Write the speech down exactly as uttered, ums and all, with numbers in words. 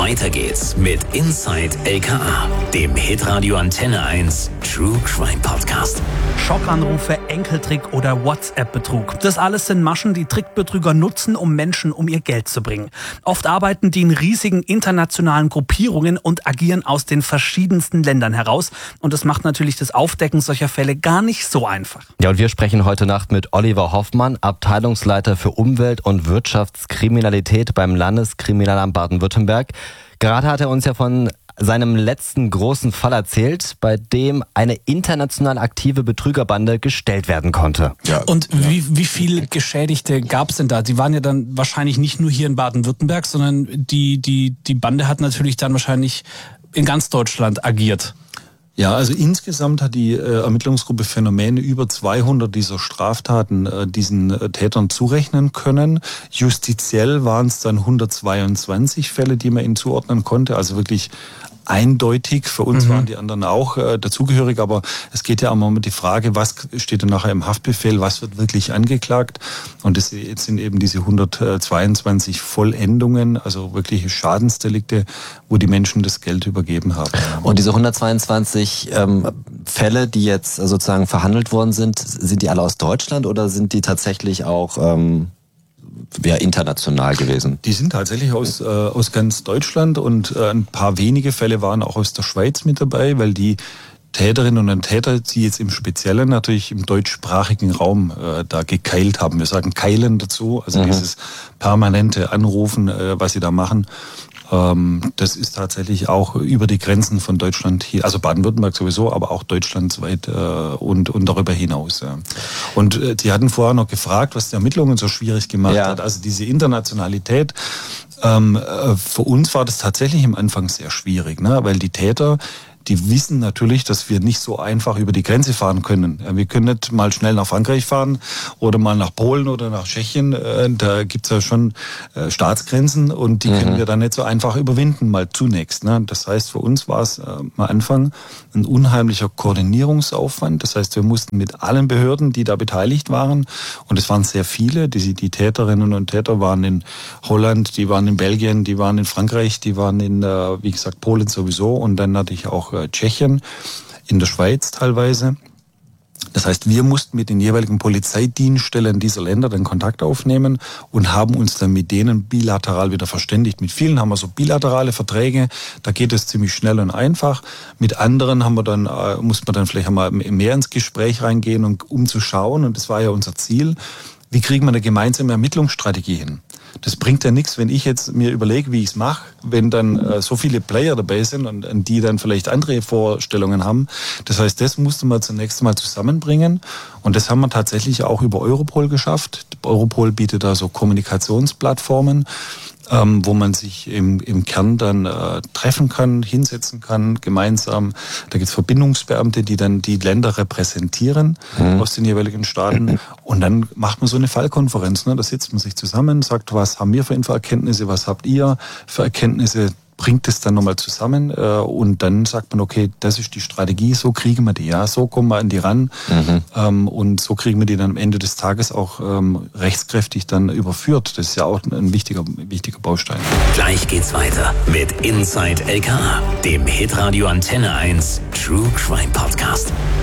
Weiter geht's mit Inside L K A, dem Hitradio Antenne eins True Crime Podcast. Schockanrufe, Enkeltrick oder WhatsApp-Betrug. Das alles sind Maschen, die Trickbetrüger nutzen, um Menschen um ihr Geld zu bringen. Oft arbeiten die in riesigen internationalen Gruppierungen und agieren aus den verschiedensten Ländern heraus. Und das macht natürlich das Aufdecken solcher Fälle gar nicht so einfach. Ja, und wir sprechen heute Nacht mit Oliver Hoffmann, Abteilungsleiter für Umwelt- und Wirtschaftskriminalität beim Landeskriminalamt Baden-Württemberg. Gerade hat er uns ja von seinem letzten großen Fall erzählt, bei dem eine international aktive Betrügerbande gestellt werden konnte. Ja, und ja. wie, wie viele Geschädigte gab es denn da? Die waren ja dann wahrscheinlich nicht nur hier in Baden-Württemberg, sondern die, die, die Bande hat natürlich dann wahrscheinlich in ganz Deutschland agiert. Ja, also insgesamt hat die äh, Ermittlungsgruppe Phänomene über zweihundert dieser Straftaten äh, diesen äh, Tätern zurechnen können. Justiziell waren es dann hundertzweiundzwanzig Fälle, die man ihnen zuordnen konnte. Also wirklich eindeutig. Für uns mhm. waren die anderen auch äh, dazugehörig, aber es geht ja auch mal um die Frage, was steht dann nachher im Haftbefehl, was wird wirklich angeklagt? Und das jetzt sind eben diese hundertzweiundzwanzig Vollendungen, also wirkliche Schadensdelikte, wo die Menschen das Geld übergeben haben. Und diese hundertzweiundzwanzig ähm, Fälle, die jetzt sozusagen verhandelt worden sind, sind die alle aus Deutschland oder sind die tatsächlich auch ähm ja, international gewesen? Die sind tatsächlich aus, äh, aus ganz Deutschland und äh, ein paar wenige Fälle waren auch aus der Schweiz mit dabei, weil die Täterinnen und Täter, die jetzt im Speziellen natürlich im deutschsprachigen Raum äh, da gekeilt haben. Wir sagen Keilen dazu, also mhm. dieses permanente Anrufen, äh, was sie da machen. Ähm, das ist tatsächlich auch über die Grenzen von Deutschland hier, also Baden-Württemberg sowieso, aber auch deutschlandweit äh, und, und darüber hinaus. Ja. Und äh, die hatten vorher noch gefragt, was die Ermittlungen so schwierig gemacht ja. hat. Also diese Internationalität. Ähm, äh, für uns war das tatsächlich am Anfang sehr schwierig, ne? Weil die Täter, die wissen natürlich, dass wir nicht so einfach über die Grenze fahren können. Wir können nicht mal schnell nach Frankreich fahren oder mal nach Polen oder nach Tschechien. Da gibt's ja schon Staatsgrenzen und die mhm. können wir dann nicht so einfach überwinden, mal zunächst. Das heißt, für uns war es am Anfang ein unheimlicher Koordinierungsaufwand. Das heißt, wir mussten mit allen Behörden, die da beteiligt waren, und es waren sehr viele, die, die Täterinnen und Täter waren in Holland, die waren in Belgien, die waren in Frankreich, die waren in, wie gesagt, Polen sowieso und dann natürlich auch Tschechien, in der Schweiz teilweise. Das heißt, wir mussten mit den jeweiligen Polizeidienststellen dieser Länder den Kontakt aufnehmen und haben uns dann mit denen bilateral wieder verständigt. Mit vielen haben wir so bilaterale Verträge, da geht es ziemlich schnell und einfach. Mit anderen haben wir dann, äh, muss man dann vielleicht einmal mehr ins Gespräch reingehen, und, um zu schauen, und das war ja unser Ziel, wie kriegen wir eine gemeinsame Ermittlungsstrategie hin? Das bringt ja nichts, wenn ich jetzt mir überlege, wie ich es mache, wenn dann äh, so viele Player dabei sind und, und die dann vielleicht andere Vorstellungen haben. Das heißt, das musste man zunächst mal zusammenbringen, und das haben wir tatsächlich auch über Europol geschafft. Europol bietet da so Kommunikationsplattformen, ähm, wo man sich im, im Kern dann äh, treffen kann, hinsetzen kann, gemeinsam. Da gibt es Verbindungsbeamte, die dann die Länder repräsentieren mhm. aus den jeweiligen Staaten. Und dann macht man so eine Fallkonferenz. Ne? Da sitzt man sich zusammen, sagt, was haben wir für Erkenntnisse, was habt ihr für Erkenntnisse, bringt es dann nochmal zusammen, äh, und dann sagt man, okay, das ist die Strategie, so kriegen wir die, ja, so kommen wir an die ran, mhm. ähm, und so kriegen wir die dann am Ende des Tages auch ähm, rechtskräftig dann überführt. Das ist ja auch ein wichtiger, wichtiger Baustein. Gleich geht's weiter mit Inside L K A, dem Hitradio Antenne eins True Crime Podcast.